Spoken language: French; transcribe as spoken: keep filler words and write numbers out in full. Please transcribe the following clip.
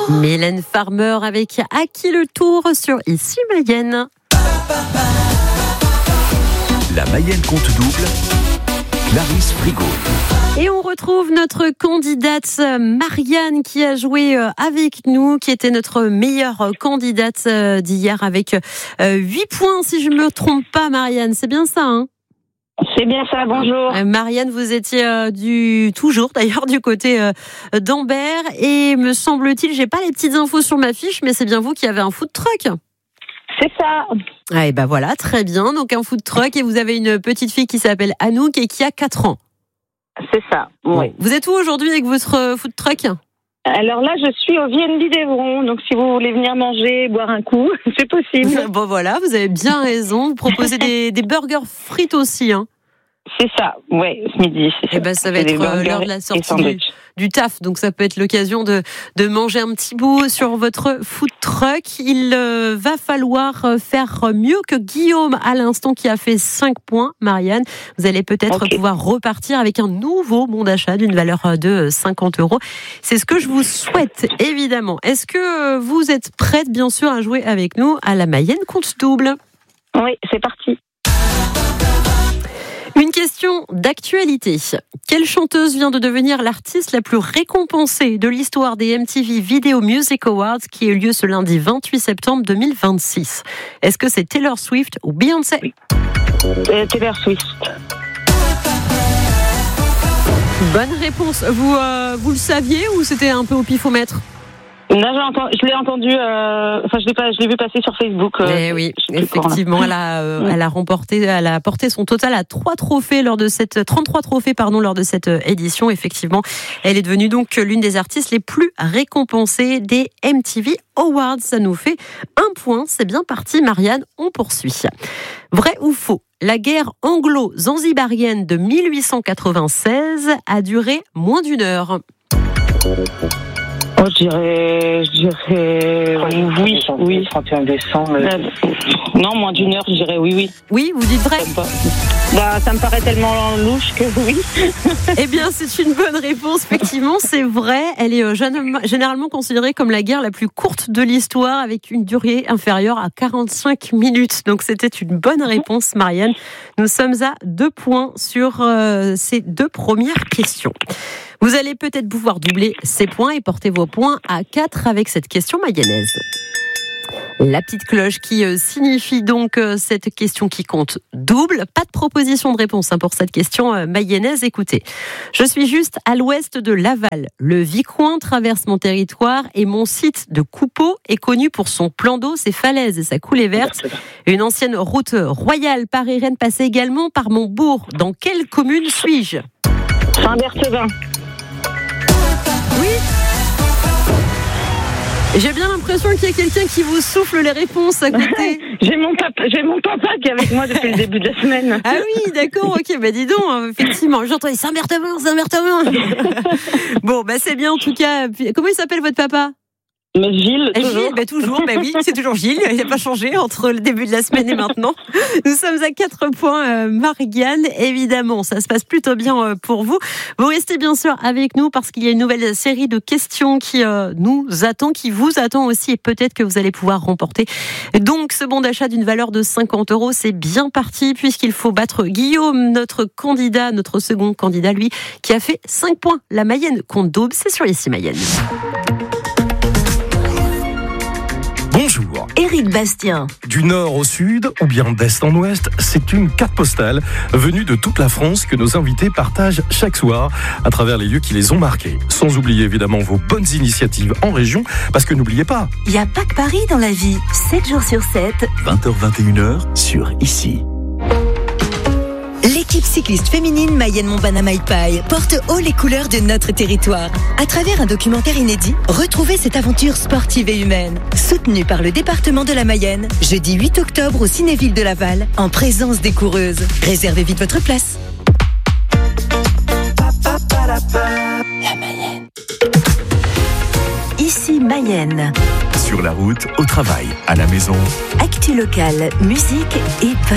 Mylène Farmer avec À qui le tour sur Ici Mayenne. La Mayenne compte double, Clarisse Frigo. Et on retrouve notre candidate Marianne qui a joué avec nous, qui était notre meilleure candidate d'hier avec huit points, si je ne me trompe pas, Marianne. C'est bien ça, hein ? C'est bien ça, bonjour. Marianne, vous étiez euh, du toujours d'ailleurs du côté euh, d'Ambert et me semble-t-il, j'ai pas les petites infos sur ma fiche, mais c'est bien vous qui avez un food truck. C'est ça. Ah, et ben voilà, très bien. Donc un food truck et vous avez une petite fille qui s'appelle Anouk et qui a quatre ans. C'est ça. Oui. Vous êtes où aujourd'hui avec votre food truck ? Alors là, je suis au V N B d'Evron, donc si vous voulez venir manger, boire un coup, c'est possible. Bon voilà, vous avez bien raison. Vous proposez des, des burgers frites aussi, hein ? C'est ça, ouais, ce midi. Et ben ça va être l'heure de la sortie du, du taf, donc ça peut être l'occasion de, de manger un petit bout sur votre food truck. Il euh, va falloir faire mieux que Guillaume à l'instant qui a fait cinq points, Marianne. Vous allez peut-être okay. pouvoir repartir avec un nouveau bon d'achat d'une valeur de cinquante euros. C'est ce que je vous souhaite, évidemment. Est-ce que vous êtes prête, bien sûr, à jouer avec nous à la Mayenne compte double ? Oui, c'est parti. Une question d'actualité. Quelle chanteuse vient de devenir l'artiste la plus récompensée de l'histoire des M T V Video Music Awards qui a eu lieu ce lundi vingt-huit septembre deux mille vingt-six ? Est-ce que c'est Taylor Swift ou Beyoncé ? Oui. Euh, Taylor Swift. Bonne réponse. Vous, euh, vous le saviez ou c'était un peu au pifomètre ? Là, j'ai entendu, je l'ai entendu, euh, enfin, je l'ai pas, je l'ai vu passer sur Facebook. Euh, eh oui, effectivement, elle a, euh, elle a remporté, elle a porté son total à trois trophées lors de cette, trente-trois trophées, pardon, lors de cette édition. Effectivement, elle est devenue donc l'une des artistes les plus récompensées des M T V Awards. Ça nous fait un point. C'est bien parti, Marianne. On poursuit. Vrai ou faux ? La guerre anglo-zanzibarienne de mille huit cent quatre-vingt-seize a duré moins d'une heure. Oh, je dirais, je dirais oui, oui. trente et un décembre. Euh, non, moins d'une heure, je dirais oui, oui. Oui, vous dites vrai ? Bah, ça me paraît tellement louche que oui. Eh bien, c'est une bonne réponse. Effectivement, c'est vrai. Elle est généralement considérée comme la guerre la plus courte de l'histoire, avec une durée inférieure à quarante-cinq minutes. Donc, c'était une bonne réponse, Marianne. Nous sommes à deux points sur euh, ces deux premières questions. Vous allez peut-être pouvoir doubler ces points et porter vos points à quatre avec cette question mayonnaise. La petite cloche qui signifie donc cette question qui compte double. Pas de proposition de réponse pour cette question mayonnaise. Écoutez, je suis juste à l'ouest de Laval. Le Vicoin traverse mon territoire et mon site de Coupeau est connu pour son plan d'eau, ses falaises et sa coulée verte. Une ancienne route royale Paris-Rennes passait également par mon bourg. Dans quelle commune suis-je ? Saint-Berthevin. Oui. J'ai bien l'impression qu'il y a quelqu'un qui vous souffle les réponses à côté. j'ai mon papa, j'ai mon papa qui est avec moi depuis le début de la semaine. Ah oui, d'accord, ok, bah dis donc, effectivement, j'entends Saint-Berthevin, Saint-Berthevin. Bon, bah c'est bien en tout cas. Comment il s'appelle votre papa ? Mais Gilles, toujours. Gilles, bah toujours, bah oui, c'est toujours Gilles. Il n'a pas changé entre le début de la semaine et maintenant. Nous sommes à quatre points, euh, Marianne. Évidemment, ça se passe plutôt bien euh, pour vous. Vous restez bien sûr avec nous parce qu'il y a une nouvelle série de questions qui euh, nous attend, qui vous attend aussi et peut-être que vous allez pouvoir remporter. Donc, ce bon d'achat d'une valeur de cinquante euros, c'est bien parti puisqu'il faut battre Guillaume, notre candidat, notre second candidat, lui, qui a fait cinq points. La Mayenne compte double, c'est sur Ici Mayenne. Bonjour. Éric Bastien. Du nord au sud, ou bien d'est en ouest, c'est une carte postale venue de toute la France que nos invités partagent chaque soir à travers les lieux qui les ont marqués. Sans oublier évidemment vos bonnes initiatives en région, parce que n'oubliez pas, il n'y a pas que Paris dans la vie. sept jours sur sept. vingt heures vingt et une heures sur Ici. L'équipe cycliste féminine Mayenne-Montbana-Maïpaille porte haut les couleurs de notre territoire. À travers un documentaire inédit, retrouvez cette aventure sportive et humaine. Soutenue par le département de la Mayenne, jeudi huit octobre au Cinéville de Laval, en présence des coureuses. Réservez vite votre place. La Mayenne. Ici Mayenne. Sur la route, au travail, à la maison. Actu locale, musique et